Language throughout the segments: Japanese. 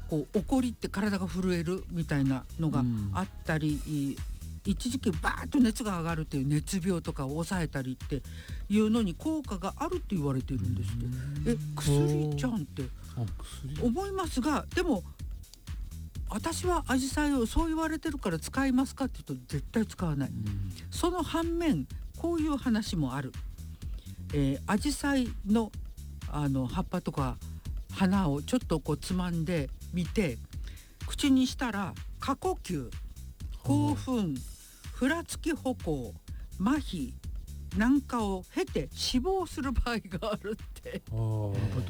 こう怒りって体が震えるみたいなのがあったり、一時期バーッと熱が上がるっていう熱病とかを抑えたりっていうのに効果があるって言われてるんですって。薬じゃんって思いますが、でも私はアジサイをそう言われてるから使いますかって言うと絶対使わない。その反面こういう話もある。アジサイの葉っぱとか花をちょっとこうつまんでみて口にしたら過呼吸、興奮、ふらつき歩行、麻痺なんかを経て死亡する場合があるって。 毒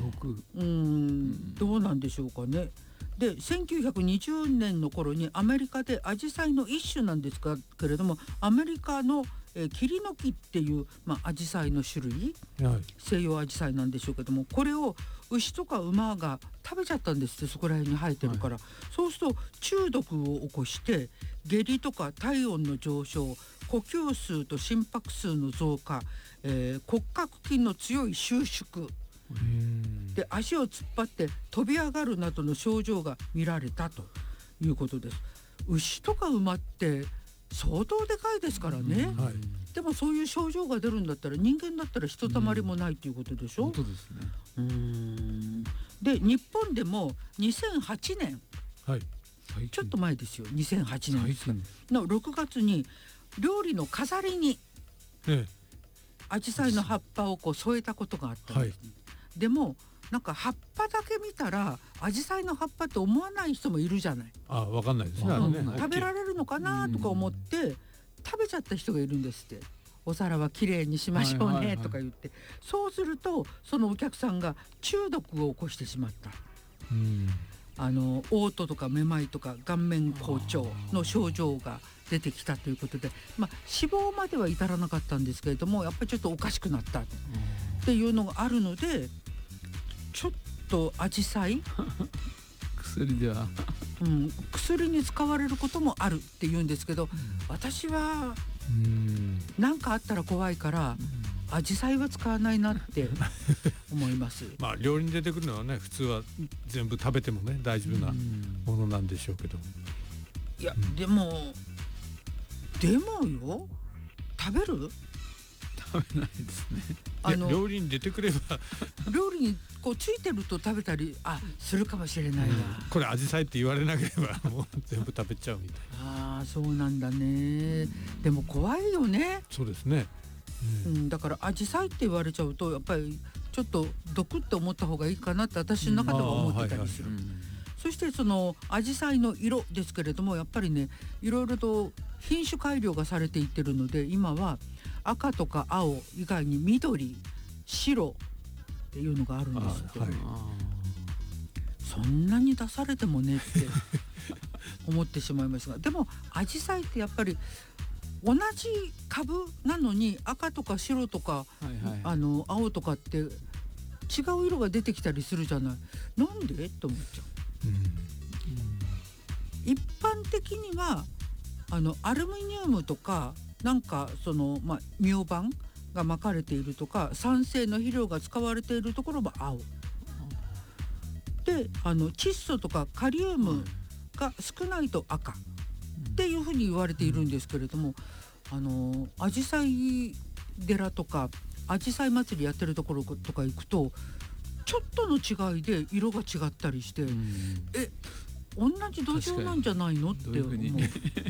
どうなんでしょうかね。で1920年の頃にアメリカでアジサイの一種なんですけれども、アメリカのキリノキっていう、アジサイの種類、西洋アジサイなんでしょうけども、これを牛とか馬が食べちゃったんですって。そこら辺に生えてるから、そうすると中毒を起こして下痢とか体温の上昇、呼吸数と心拍数の増加、骨格筋の強い収縮で足を突っ張って飛び上がるなどの症状が見られたということです。牛とか馬って相当でかいですからね、でもそういう症状が出るんだったら人間だったらひとたまりもないということでしょ。 本当ですね。 で日本でも2008年、ちょっと前ですよ、2008年ですの6月に料理の飾りにアジサイの葉っぱをこう添えたことがあったんです、でもなんか葉っぱだけ見たらアジサイの葉っぱって思わない人もいるじゃない。 分かんないですね。 食べられるのかなとか思って食べちゃった人がいるんですって。お皿はきれいにしましょうねとか言って、そうするとそのお客さんが中毒を起こしてしまった。嘔吐とかめまいとか顔面紅潮の症状が出てきたということで、死亡までは至らなかったんですけれども、やっぱりちょっとおかしくなったっていうのがあるので、ちょっとアジサイ薬では、 薬に使われることもあるって言うんですけど、私は何かあったら怖いからアジサイは使わないなって思います料理に出てくるのはね、普通は全部食べてもね大丈夫なものなんでしょうけど、 いや、でもよ、食べる？ 食べないですね。料理に出てくれば料理にこうついてると食べたりするかもしれないわ、 これアジサイって言われなければもう全部食べちゃうみたいな。そうなんだね。でも怖いよね。 そうですね、 だからアジサイって言われちゃうとやっぱりちょっと毒って思った方がいいかなって私の中では思ってたりする。そしてそのアジサイの色ですけれども、やっぱりね、いろいろと品種改良がされていってるので、今は赤とか青以外に緑、白っていうのがあるんですって、そんなに出されてもねって思ってしまいますが、でもアジサイってやっぱり同じ株なのに赤とか白とか、青とかって違う色が出てきたりするじゃない。なんでって思っちゃう。一般的にはアルミニウムとかなんかそのミョウバンが巻かれているとか酸性の肥料が使われているところは青で、窒素とかカリウムが少ないと赤っていうふうに言われているんですけれども、アジサイ寺とかアジサイ祭りやってるところとか行くとちょっとの違いで色が違ったりして、同じ土壌なんじゃないのって思う。ね、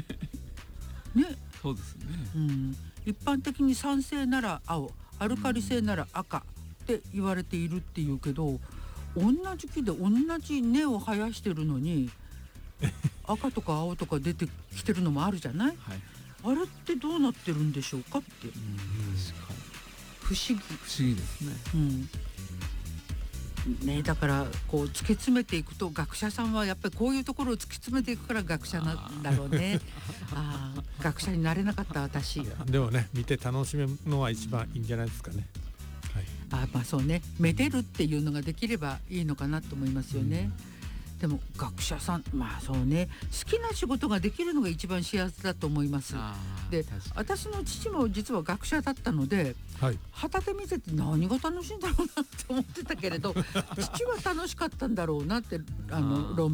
そうですね、 一般的に酸性なら青、アルカリ性なら赤って言われているっていうけど、同じ木で同じ根を生やしてるのに赤とか青とか出てきてるのもあるじゃない、あれってどうなってるんでしょうかって。不思議ですね。だからこう突き詰めていくと、学者さんはやっぱりこういうところを突き詰めていくから学者なんだろうね。学者になれなかった私。 でもね、見て楽しむのは一番いいんじゃないですかね。 そうね、めでるっていうのができればいいのかなと思いますよね。でも学者さん、そうね、好きな仕事ができるのが一番幸せだと思います。で、私の父も実は学者だったので、旗で見てて何が楽しいんだろうなって思ってたけれど父は楽しかったんだろうなって論